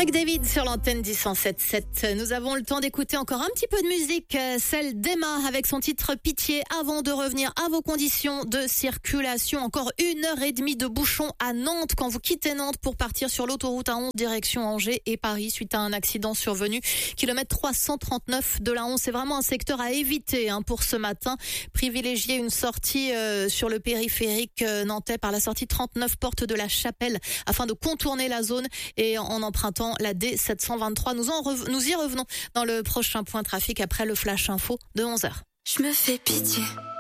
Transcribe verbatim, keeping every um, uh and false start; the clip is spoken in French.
Avec David sur l'antenne du cent sept sept. Nous avons le temps d'écouter encore un petit peu de musique, celle d'Emma avec son titre Pitié, avant de revenir à vos conditions de circulation. Encore une heure et demie de bouchon à Nantes quand vous quittez Nantes pour partir sur l'autoroute A onze direction Angers et Paris suite à un accident survenu. Kilomètre trois cent trente-neuf de l'A onze. C'est vraiment un secteur à éviter hein, pour ce matin. Privilégiez une sortie euh, sur le périphérique euh, nantais par la sortie trente-neuf porte de la Chapelle afin de contourner la zone et en empruntant la D sept cent vingt-trois. Nous, en rev- nous y revenons dans le prochain point trafic après le flash info de onze heures. Je me fais pitié.